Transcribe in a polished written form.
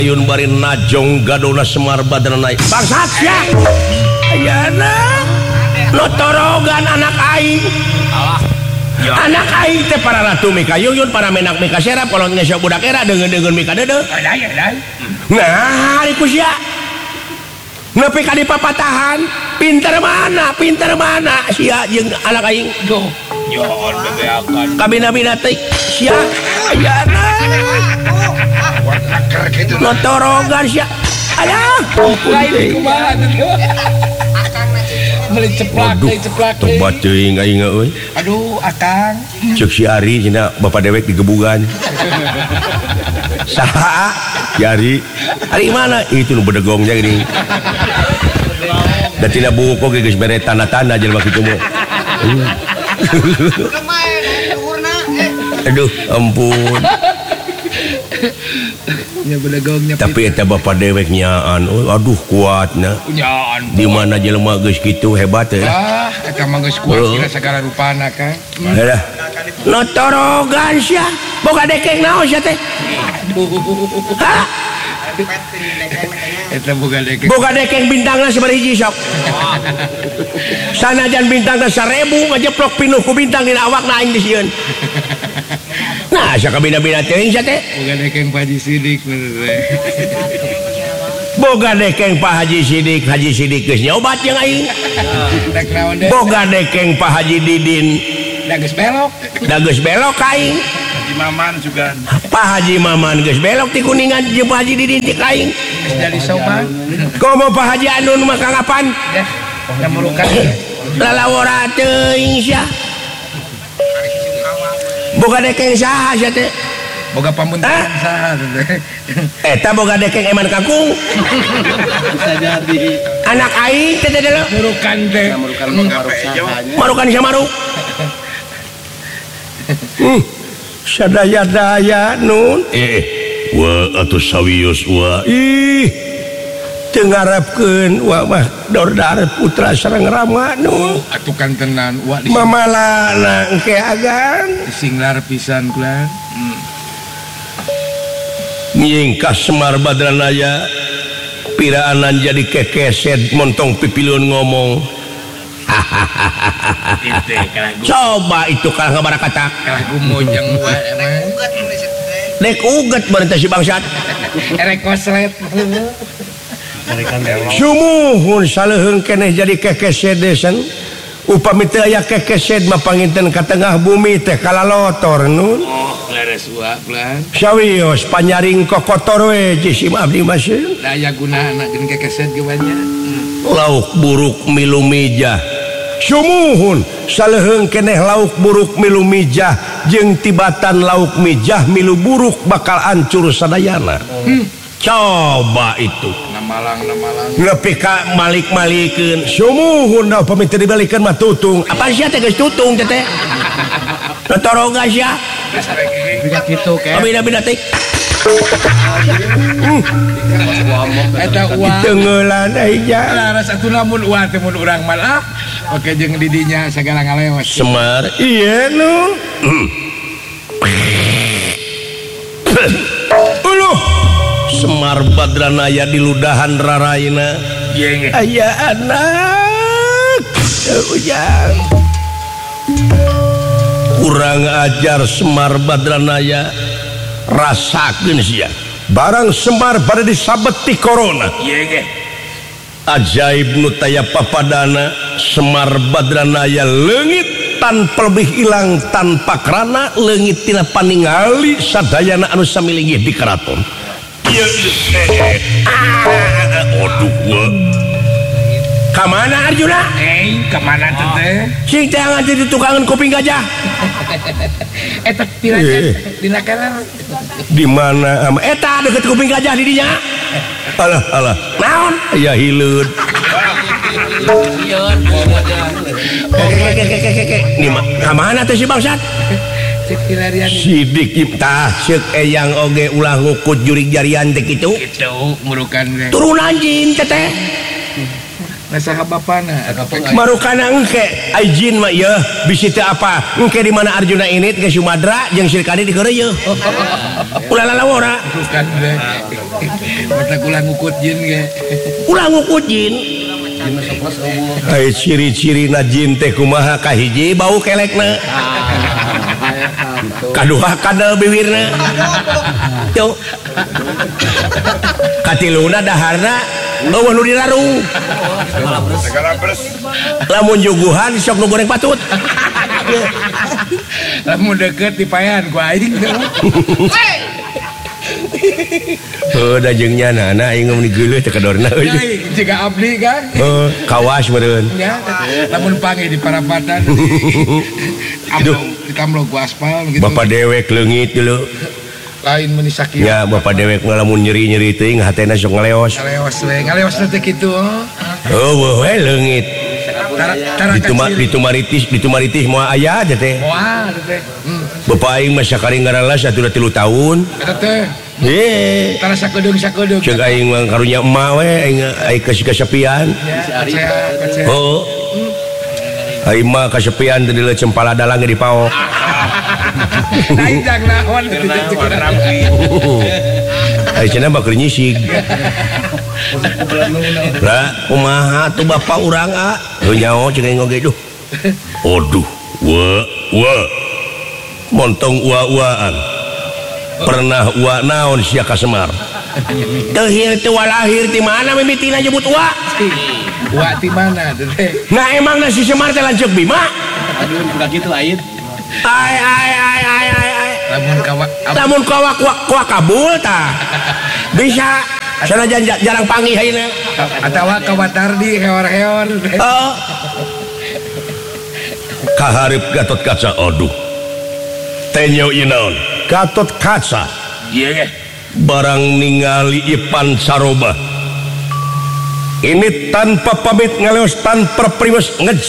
Yun bari najong gadona Semar Badran naik bangsat ya ayana notorogan anak aing anak aing teh para ratu mika yuyun para menak mika serap kolot ngesok budak era dengan mika dede nah hari kusya nepi ka di papatahan pinter mana sia jeung anak aing tuh nyon bebeakan kabina-bina teh sia ayana notorogan sia alah lain kumaha beli ceplak tobat teuing aing euy aduh akang ceuk si Ari cenah bapak dewek digebugan saha si Ari mana itu nu bedegongnya gini da tina buku ge geus bere tanda-tanda jelema kitu mah aduh ampun ya bedegongnya tapi eta bapak dewek nyaan aduh kuatna di mana jelema geus kitu hebat teh eta mah geus kuat kira sagala rupana kan dah notorogan sia boga dekeng naon sia teh eta boga dekeng bintangna sabaraha sok sanajan bintangna 1000 ngajeplok pinuh ku bintang dina awakna aing disieun nah sia kabina-bina teuing sia teh boga dekeng Pak Haji Sidik boga dekeng Pak Haji Sidik geus nyobat jeung aing boga dekeng Pak Haji Didin da geus belok aing Haji Maman juga Pak Haji Maman geus belok ti Kuningan jeung Pak Haji Didin ti aing geus jadi sopan komo Pak Haji Anun mah kangapan ngamurukan lalawara teuing sia boga dekeng saha sia teh boga pamunten saha eta boga dekeng Eman Kakung bisa jadi anak aing teh deuleu murukan teh marukan samaruk sadaya-daya nun wa atuh sawius wa teu ngarepkeun wa mah Dordar putra sareng Rama nu atuh kantenan wa mamalana engke agan singlar pisan kula nyingkah Semar Badran aya piraanan jadi kekeset montong pipilun ngomong coba itu kalah ngabarakatak kalah gumujeng dek uget bareng si bangsat erek koslet sumuhun saleuheung keneh jadi kekeset desan upami teu aya kekeset mah panginten ka tengah bumi teh kalalotor nun leres wa plan sawios panyaring kokotor we jisim abdi masih da aya gunana jeung kekeset ge banyak lauk buruk milu mijah sumuhun saleuheung keneh lauk buruk milu mijah jeung tibatan lauk mijah milu buruk bakal hancur sadayana coba itu namalang nepi ka malik-malikeun sumuhun da upami teu dibalikeun mah tutung apa sia teh geus tutung teh notoroga sia bida kitu ke bida teh eta uang tengeulan aya laras atuh lamun uang teh mun urang mah oke jeung didinya sagala ngalewat Semar ieu nu Semar Badran aya di ludahan raraina aya anak ujang kurang ajar Semar Badran aya rasakeun sia barang Semar bade disabet ti corona ajaib nu taya papadana Semar Badran aya leungit tanpa lebih hilang tanpa kerana leungit tina paningali sadayana anu samilinggih di keraton aduh kamana Arjuna kamana teh sing teh ngajak di tukangan kuping gajah eta piranya dina kana di mana eta deket kuping gajah di dinya alah naon aya hileud ni mah kamana teh si bangsat sidik tah ceuk eyang oge ulah ngukut jurig jarian teh kitu murukan turunan jin teh nasaha bapana marukana engke ai jin mah ieu bisi teh apa engke di mana Arjuna ini ke Sumadra jeung Silkadi di keureuy ulah lalawora mata kula ngukut jin ge. Ulah ngukut jin. Ciri-ciri na jin teh kumaha kahiji bau kelekna. Kaduha kadal bibirna. Yo. Katiluna daharna eueuh nu diraru. Lamun juguhan sok nu goreng patut. Lamun deket dipayan ku aing. Da jeung nyana aing mun digeuleuh teh kadorna euy. Jiga abdi kan. Kawas meureun. Ya, lamun panggih di parapatan. Ditamlo ku aspal gitu. Bapak dewek leungit dulu. Lain meni sakit. Ya, bapak dewek ngalamun nyeri-nyeri teuing hatena sok ngaleos. Ngaleos teh kitu. Oh, we leungit. Ditumaritis moal aya aja teh. Moal teh. Bapak aing mah sakali ngaralas atuh 3 tahun. Eta teh. Tara sakedeung. Ceuk aing mah karunya emak we aing kasepian. Oh. Aing mah kasepian teh di cempala dalang di pao. Aing jang naon teh rapi. Aing cenah bakal nyisig. Lah, kumaha tuh bapak urang Heuh nyaho ceuk aing oge duh. Aduh, wa. Montong ua-uaan. Pernah ua naon sia ka Semar. Teu hieu teu walahir ti mana mimitina nyebut ua? Ua ti mana teh? Nah emang si Semar teh lanceuk Bima? Aduh, bukan gitu lain. Ai. Lamun kawak kabul tah. Bisa sanajan jarang panggih ayeuna. Atawa kawatardi heor-heor. Oh. Kaharep Gatot Kaca, aduh. Tenyo ieu naon? Gatot Kaca. Iya. Barang ningali Ipan Saroba. Ini tanpa pamit ngaleos tanpa primus ngejar